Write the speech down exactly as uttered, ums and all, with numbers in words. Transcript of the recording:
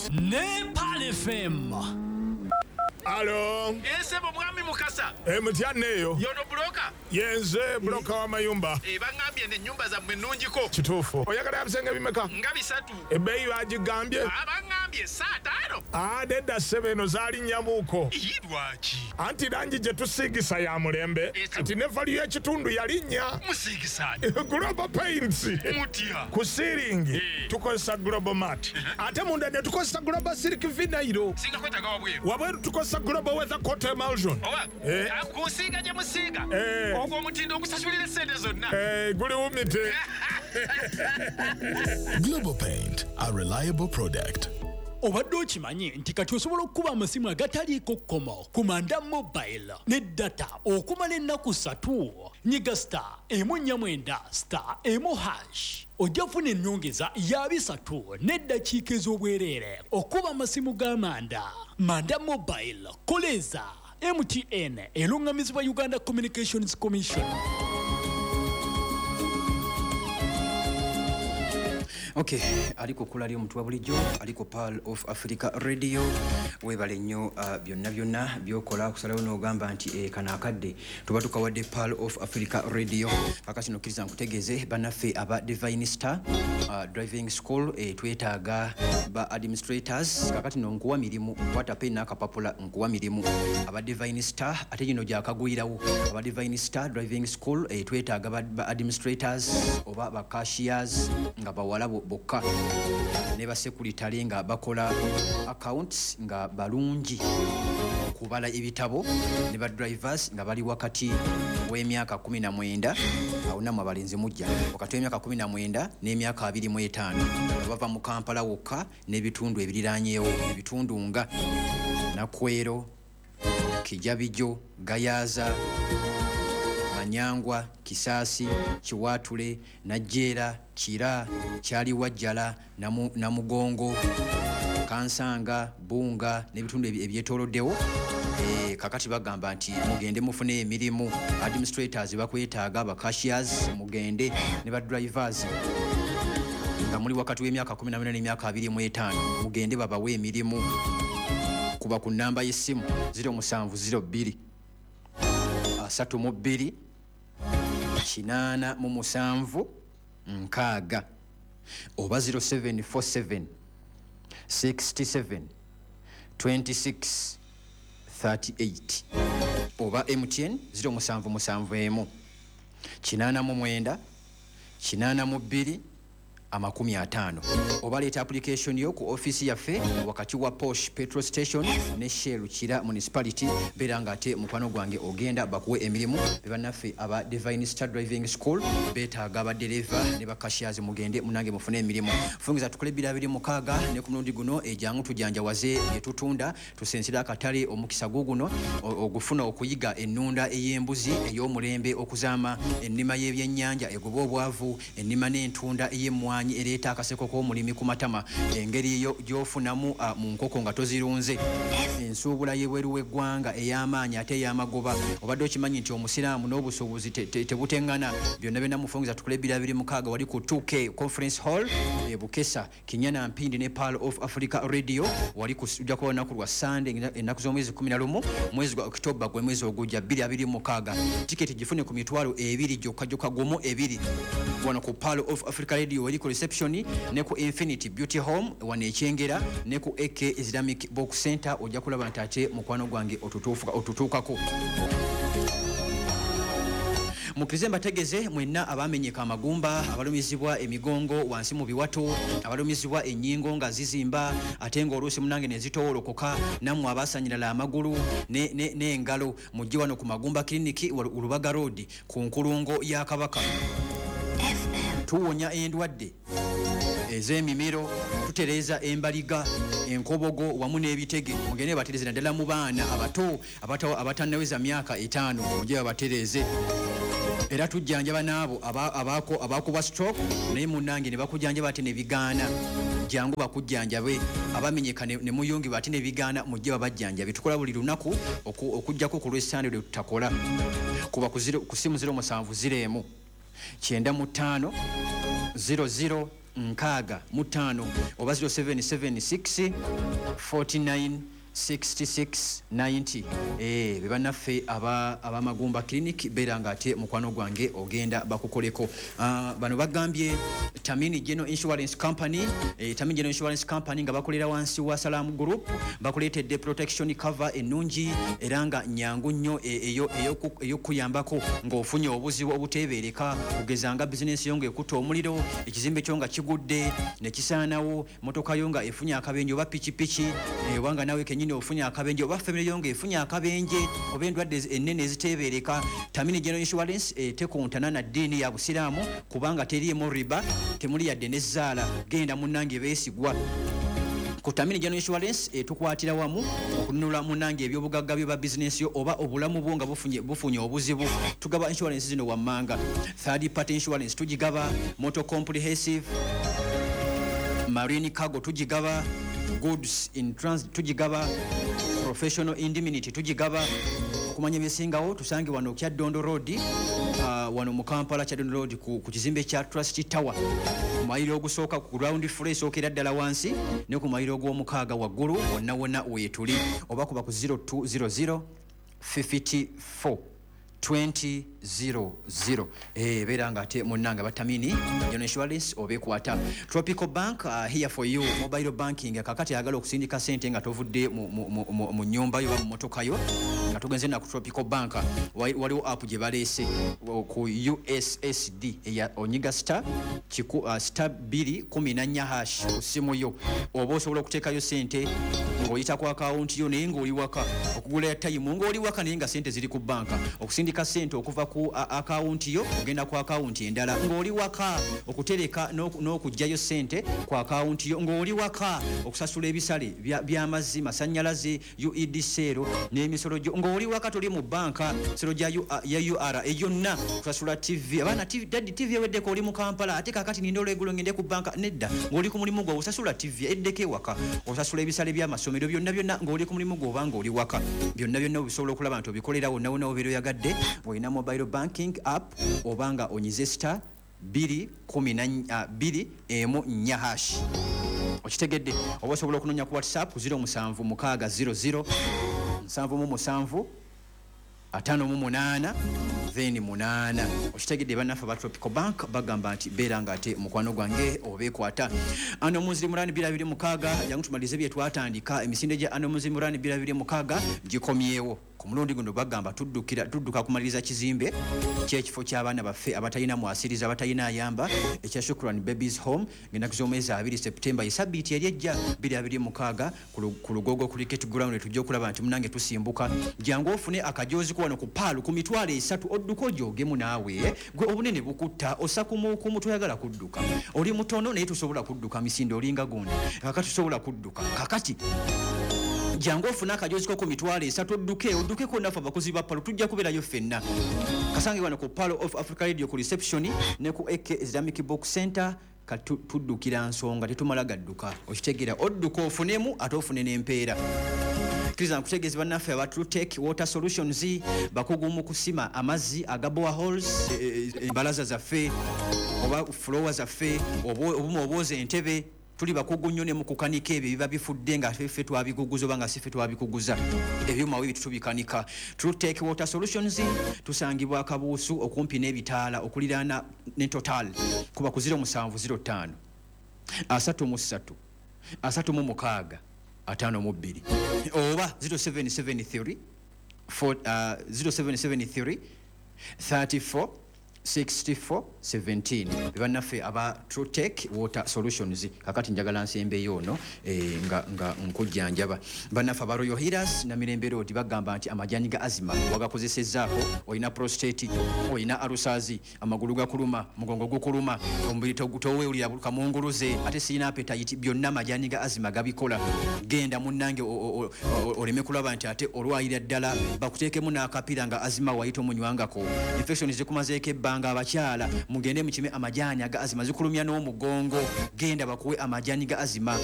Nepal F M. Alo. Ese mwami mukasa. Eh mutyaneyo. Yono broka. Yenze broka wa mayumba. Eh bangambye ne nyumba za mwenunjiko. Kitufu. Oyagala abisenge bimeka. Ngabi satu. Ebeyi bagigambye. Abangambye saa tano. Ah dedda sebeno zali nyamuko. Yidwachi. Anti danji je tusigisa ya mulembe. Ati nefali ya kitundu yalinya. Musigisani. Global Paints. Mutia. Ku ceiling tukozesa Global Mat. Ate munda ne tukozesa Global Silk Vinyl. Singa kweta gawa bweru. Wabweru tukozesa Global Weather Coat Emulsion. Owa. Eh. Akusiga je musiga. Eh. Ogwo mutindo okusasulira sente zonna. Eh guli umite. Global Paint, a reliable product. Obadde okimanyi nti kati osobola okuba amasimu agataliiko kkomo ku Manda Mobile ne data okumala ennaku ssatu. Nyiga star emu nnya mwenda star emu hash ojja kufuna ennyongeza ya bisatu n'eddakiika ez'obwereere okuba amasimu ga Manda. Manda Mobile koleza M T N erungamizibwa Uganda Communications Commission. Okay, aliko kulali omuntu wa bulijjo aliko Pearl of Africa Radio webale nnyo uh, byonna byonna byokola kusalawo n'ogamba nti e kana akadde tuba tukawadde Pearl of Africa Radio kakati nokkiriza nkutegeeze bannaffe aba Divine Star uh, Driving School e twetaaga ba administrators kakati no nkuwa mirimu kwata pe n'akapapula nkuwa mirimu aba Divine Star ate gino gyakagwirawo aba Divine Star Driving School e twetaaga ba, ba administrators oba ba cashiers nga bawala bokka ne ba secretary nga bakola accounts nga balungi kubala ebitabo ne ba drivers nga bali wakati w'emyaka kumi na mwenda awo namwe abalenzi mujja wakati w'emyaka kumi na mwenda n'emyaka abiri mu etaano bava mu Kampala wokka n'ebitundu ebiriranyeewo ebitundu nga Nakwero, Kijabijo, Gayaza, Manyangwa, Kisasi, Chiwatule, Najera, Chira, Chali Wajala, Namu, Namugongo, Kansanga, Bunga, n'ebitundu ebyetooloddewo. Eh kakati bagamba nti mugende mufune emirimu administrators bakwetaaga ba cashiers mugende ne ba drivers nga muli wakati w'emyaka kumi na mwenda n'emyaka abiri mu etaano mugende babawe emirimu kuba ku namba y'essimu zero seven zero two asatu mu bbiri kinaana mu musanvu nkaaga oba zero seven four seven six seven two six three eight oba M T N zero seven seven seven kinaana mu mwenda kinaana mu bbiri amakumi ataano oba leta application yo ku office yaffe wakati wa Posh Petrol Station ne Shell Kira Municipality beranga ate mukwano gwange ogenda bakuwe emirimu bebannaffe aba Divine Star Driving School betaaga ba dereva ne ba cashiers mugende munange mufune emirimu fungiza tukole bira biri mukaaga ne ku mulundi guno ejangu tujanja waze yetutunda tusensira akatale omukisa guguno ogufuna okuyiga ennunda ey'embuzi ey'omulembe okuzaama ennima y'ebyennyanja egoba obwavu ennima n'entunda ey'emmwa ereeta akaseko k'omulimi ku matama engeri yo gyofunamu uh, mu nkoko nga tozirunze ensuubula y'ebweru w'eggwanga ey'amaanyi ate ey'amagoba obadde okimanyi nti omusiraamu n'obusuubuzi tebuteŋŋana byonna byonna mufungiza tukole bira biri mukaaga wali ku two K Conference Hall e Bukesa Kinyana Mpindi ne Pearl of Africa Radio wali kujja kuba olunaku lwa Sunday ennaku z'omwezi kumi na lumu mwezi gwa October gwe mwezi ogujja bbiri abiri mukaaga tiketi gifune ku mitwalo ebiri gyokka gyokka gomo ebiri wano ku Pearl of Africa Radio wali ku reception ne ku Infinity Beauty Home wane ekyengera ne ku A K Islamic Box Center ojja kulaba nti ate mukwano gwange otutuufuka otutuukako mukirize mbategeze mwenna abamenyeka amagumba abalumizibwa emigongo wansi mu biwato abalumizibwa ennyingo nga zizimba ate ng'oluusi munange ne zitoolokoka nammwe abasanyirala amagulu n'engalo ne, ne mujje wano ku Magumba Clinic Ulubaga Road ku nkulungo ya Kabaka tuwonya endwadde ez'emimiro tutereza embaliga enkobogo wamu n'ebitege mugende batereze naddala mu baana abato abatannaweza myaka etaano mujje babatereze era tujjanjaba n'abo abaako abakuba stroke naye munnange ne bakujjanjaba ate ne bigaana jangu bakujjanjabe abamenyeka ne muyungi bati ne bigaana mujje babajjanjabe tukola buli lunaku okujjako ku lw'essande lwe tutakola kuba ku simu zero seven zero emu kyenda mu ttaano zero zero nkaaga mu ttaano oba zero seven seven six four nine sixty-six ninety eh bebannaffe aba abamagumba clinic beranga ate mukwano gwange ogenda bakukoleko uh, bano bagambye Tamini General Insurance Company eh, Tamini General Insurance Company nga bakolera wansi wa Salam Group bakuletedde protection cover enungi eranga nyangu nnyo eyo eyo kuyambako ng'ofunye obuzibu obutebereka kugezanga business yonge ekuta omuliro ekizimbe kyonga kigudde ne kisaanawo motoka yonga efunye akabenje oba pichi pichi eh, wanga nawe kenyini ofunye akabenje oba family yonge efunye akabenje oba endwadde ennene ezitebereka Tamini General Insurance eh, tekontana na dini ya Busiraamu kubanga teriimu riba temuli yadde nezzaala genda munnange beesigwa ku Tamini General Insurance e, tukwatira wamu okununula munnange ebyobugagga bye ba business yo oba obulamu bwo nga bufunye bufunye obuzibu tugaba insurance zino wammanga third party insurance tugigaba motor comprehensive marine cargo tugigaba goods in transit tugigaba professional indemnity tugigaba kumanya besingawo tusange wano kya Dondo Road uh, wano mu Kampala kya Dondo Road ku, ku kizimbe kya Trust Tower mayiro ogusooka ku ground floor esokera ddala wansi ne ku mayiro ogw'omukaaga waggulu wonna wonna wetuli oba kuba ku zero two zero zero fifty-four twenty zero zero eh beranga ate munnanga batamini General Insurance obekwata Tropical Bank uh, here for you mobile banking kakati agala okusindika sente nga tovudde mu, mu, mu, mu nyumba yo mu motoka yo nga tugenze na ku Tropical Bank waliwo app gye balese ku U S S D ya onyiga star chiku uh, star two one nine hash ku simu yo oba osobola okuteekayo sente ng'oyita ku account yo naye ng'oli waka okugula time ng'oli waka naye nga sente ziri ku banka okusindika sente okuva ku account yo ogenda ku account endala ng'oli waka okutereka n'okugyayo sente ku account yo ng'oli waka okusasula ebisale by'amazzi masannyalaze U E D sero n'emisolo gyo ng'oli waka toli mu banka sero gya U R A yonna kusasula T V abaana T V daddy T V eweddeko oli mu Kampala ate kakati nindo olweggulo ngende ku banka nedda ng'oli ku mulimu gwo osasula T V eddeko ewaka osasula ebisale by'amasomero byonna byonna ng'oli ku mulimu gwo oba ng'oli waka byonna byonna obisobola okulaba nti obikolera wonna wonna obeeroyagadde olina mobile banking app obanga onyize star two one nine two emu nnya hash okitegedde oba osobola okunonya ku WhatsApp ku zero seven six zero zero seven seven atano mu munaana then munaana okitegedde bannaffe ba Tropical Bank bagamba nti beeranga ate mukwano gwange obeekwata ano muziri mulani bbiri abiri mukaaga jangu tumalize bye twatandika emisinde gya ano muziri mulani bbiri abiri mukaaga gikomyewo ku mulundi guno bagamba tuddukira tudduka kumaliriza kizimbe ky'ekifo ky'abaana baffe abatalina mwasiriza abatalina ayamba ekya Shukrani Babies Home ngenda kuzomeza abiri September isabiti yali ejja bbiri abiri mukaaga ku Lugogo Cricket Ground tujja okulaba nti munange tusimbuka jangu ofune akajozi ku wano ku paalu ku mitwalo esatu odduka ojogemu naawe gwe obunene bukutta osakumu ku mutwe yagala kudduka oli mutono naye tusobola kudduka misinde olinga gundi kakati tusobola kudduka kakati jangu ofuna akajozi ko ku mitwalo esatu odduke oddukeko naffe abakozi ba palo tujja kubeerayo ffenna kasange wano ku Palo of Africa Radio ku reception ne ku A K Islamic Box Center katuddukira nsonga tetumala gadduka okitegeera odduka ofunemu ate ofune n'empeera kiriza nkutegeeza bannaffe aba Trutech Water Solutions bakugu mu kusima amazzi aga boreholes embalaza zaffe oba flower zaffe obumu obwoza entebe tuli bakugu nnyo ne mu kukanika ebyo biba bifudde nga ffe twabikuguza oba nga si ffe twabikuguza ebyuma bibiri tubikanika Trutech Water Solutions tusangibwa akabuusu okumpi n'ebitaala okuliraana ne Total kuba ku zero seven zero five asatu mu ssatu asatu mu mukaaga atano mu bbiri oba zero seven seven three zero seven seven three thirty-four sixty-four seventeen bannaffe aba Trutech Water Solutions kakati njagala nsembeyo ono e, nga, nga nkujjanjaba bannaffe aba Royal Healers na Mirembe Road bagamba nti amajani ga azima wagakozesezzaako olina prostate olina alusazi amagulu gakuluma mugongo gukuluma omubiri towewulira kamunguluze ate sirina appetite byonna amajani ga azima gabikola genda munnange oleme kulaba nti ate olwayira ddala bakuteekemu n'akapira nga azima wayita omunywangako infection zikumazeeko ebbanga abakyala mugende mukime amajani aga azima zikulumya n'omugongo genda bakuwe amajani ga azima